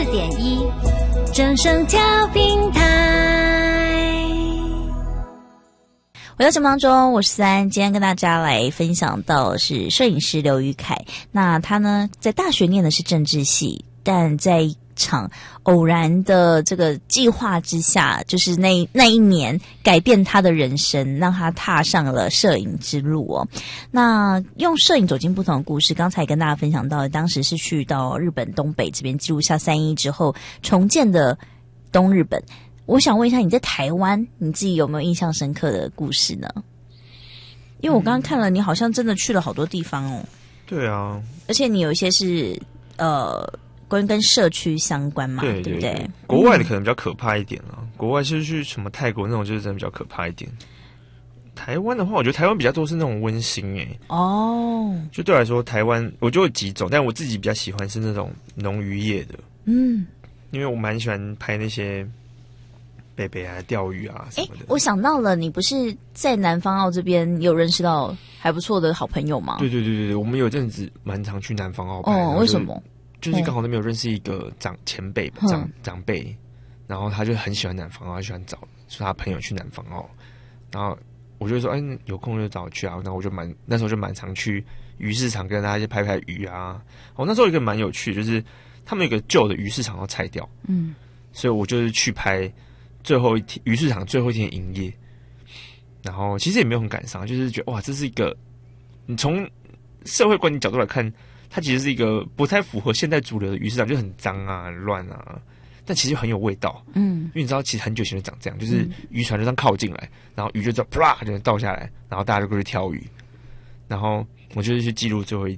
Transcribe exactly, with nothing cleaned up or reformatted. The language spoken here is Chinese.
点一，正声调频台。 回到节目当中，我是三，今天跟大家来分享到的是摄影师刘宇凯。那他呢，在大学念的是政治系，但在一场偶然的这个计划之下，就是那那一年改变他的人生，让他踏上了摄影之路哦。那用摄影走进不同的故事，刚才跟大家分享到，当时是去到日本东北这边记录下三一之后重建的东日本。我想问一下，你在台湾你自己有没有印象深刻的故事呢？因为我刚刚看了，你好像真的去了好多地方哦。 对啊， 而且你有一些是呃。跟跟社区相关嘛， 对对对不对？ 国外的可能比较可怕一点啊，嗯、国外就是去什么泰国那种，就是真的比较可怕一点。台湾的话，我觉得台湾比较多是那种温馨诶、欸。哦，就对我来说，台湾我就有几种，但我自己比较喜欢是那种农渔业的。嗯，因为我蛮喜欢拍那些北北啊、钓鱼啊什么的。 我想到了，你不是在南方澳这边有认识到还不错的好朋友吗？ 对对对对对，我们有阵子蛮常去南方澳拍。 哦，为什么？ 就是刚好那边有认识一个长前辈长长辈，然后他就很喜欢南方澳，他喜欢找说他朋友去南方澳，然后我就说，哎，有空就找我去啊。然后我就蛮那时候就蛮常去鱼市场跟大家一起拍拍鱼啊。哦，那时候有一个蛮有趣的，就是他们有一个旧的鱼市场要拆掉，嗯，所以我就是去拍最后一天鱼市场最后一天营业，然后其实也没有很感伤，就是觉得哇，这是一个你从社会观点角度来看。它其实是一个不太符合现代主流的鱼市场，就很脏啊、很乱啊，但其实很有味道。嗯，因为你知道，其实很久以前就长这样，就是渔船就这样靠近来，然后鱼就这样啪就倒下来，然后大家就过去挑鱼。然后我就是去记录最后一